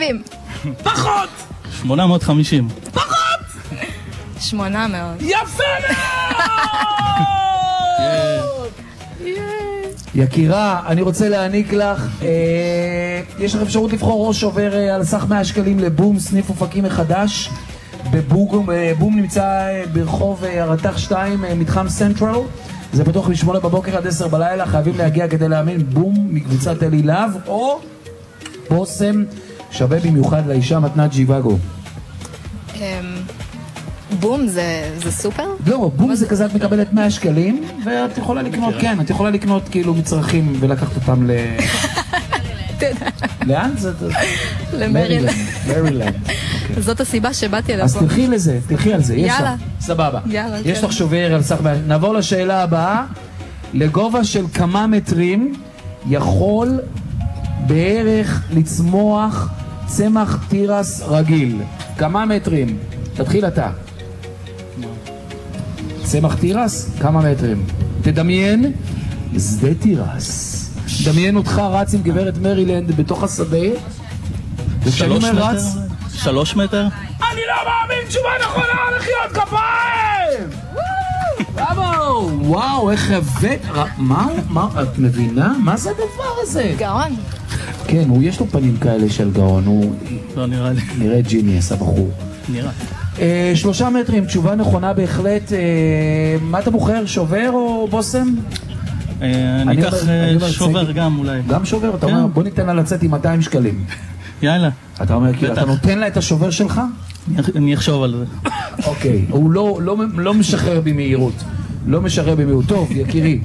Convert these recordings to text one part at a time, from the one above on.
770. פחות! 850. פחות! 800. יפה מאוד! יקירה, אני רוצה להעניק לך, יש לך אפשרות לבחור או שובר על סך 100 שקלים לבום, סניף אופקים מחדש. בום נמצא ברחוב הרתח 2, מתחם סנטרל. זה פתוח מ-8 בבוקר עד 10 בלילה, חייבים להגיע כדי להאמין. בום מקבוצת אלי להב, או בוסם שווה במיוחד לאישה מתנת ג'יוואגו. בום זה סופר? לא, בום זה כזה את מקבלת 100 שקלים ואת יכולה לקנות, כן, את יכולה לקנות כאילו מצרכים ולקחת אותם לאן זה? למרילנד. מרילנד. זאת הסיבה שבאתי אליו. אז תלכי לזה, תלכי על זה. יאללה. סבבה. יאללה. יש לך שובר על סך. נעבור לשאלה הבאה. לגובה של כמה מטרים יכול בערך לצמוח צמח תירס רגיל? כמה מטרים? תתחיל אתה. צמח תירס? כמה מטרים? תדמיין שדה תירס. דמיין אותך רץ עם גברת מרילנד בתוך השדה. 3 מטר? 3 מטר? אני לא מאמין, תשובה נכונה, לחיות כפיים! בראבו! וואו, איך הבאת... מה? את מבינה? מה זה הדבר הזה? גאון. כן, יש לו פנים כאלה של גאון, הוא... לא נראה לי. נראה ג'יניאס, הבחור. נראה. 3 מטרים, תשובה נכונה בהחלט. מה אתה בוחר, שובר או בוסם? אני אקח שובר גם אולי. גם שובר? אתה אומר, בוא ניתן לה לצאת עם 200 שקלים. יאללה. אתה אומר, אתה נותן לה את השובר שלך? אני אחשוב על זה. אוקיי, הוא לא משחרר במהירות. לא משחרר במהירות. טוב, יקירי.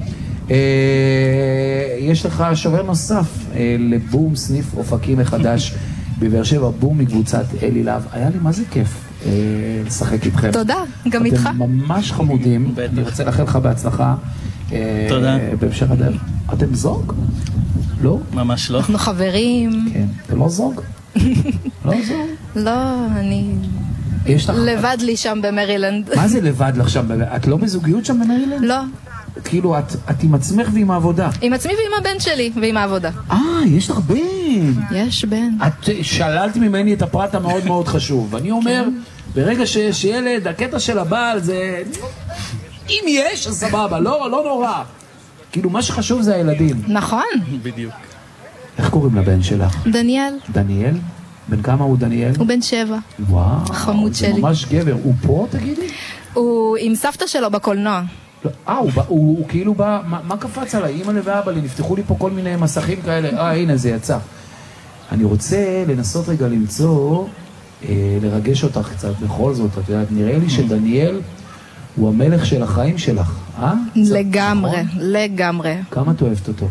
יש לך שובר נוסף לבום סניף אופקים מחדש בבאר שבע, בום מקבוצת אלי להב. היה לי מה זה כיף לשחק איתכם. תודה, גם איתך. אתם ממש חמודים. אני רוצה לאחל לך בהצלחה. תודה. בהמשך הדרך. אתם זוג? לא? ממש לא. אנחנו חברים. כן. אתם לא זוג? לא זוג? לא, אני... לבד לי שם במרילנד. מה זה לבד לך שם? את לא בזוגיות שם במרילנד? לא. כאילו, את עם עצמך ועם העבודה. עם עצמי ועם הבן שלי ועם העבודה. יש לך בן. יש בן. את שללת ממני את הפרט המאוד מאוד חשוב. אני אומר, ברגע שיש ילד, הקטע של הבעל זה... אם יש, אז סבבה, לא נורא. כאילו, מה שחשוב זה הילדים. נכון. בדיוק. איך קוראים לבן שלך? דניאל. דניאל? בן כמה הוא דניאל? הוא בן 7. וואו. חמוד שלי. זה ממש גבר. הוא פה, תגידי? הוא עם סבתא שלו בקולנוע. הוא כאילו בא, מה קפץ עליי? אמא ואבא לי, נפתחו לי פה כל מיני מסכים כאלה. הנה זה יצא. אני רוצה לנסות רגע למצוא, לרגש אותך קצת בכל זאת. את יודעת, נראה לי שדניאל הוא המלך של החיים שלך, לגמרי, לגמרי. כמה את אוהבת אותו?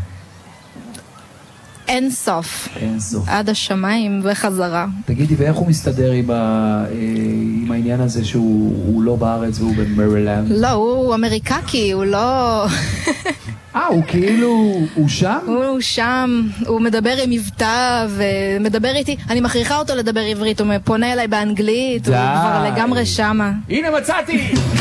אין סוף. אין סוף. עד השמיים וחזרה. תגידי, ואיך הוא מסתדר עם העניין הזה שהוא לא בארץ והוא במרילנד? לא, הוא אמריקקי, הוא לא... הוא כאילו, הוא שם? הוא שם, הוא מדבר עם מבטא ומדבר איתי, אני מכריחה אותו לדבר עברית, הוא פונה אליי באנגלית, הוא כבר לגמרי שמה. הנה מצאתי!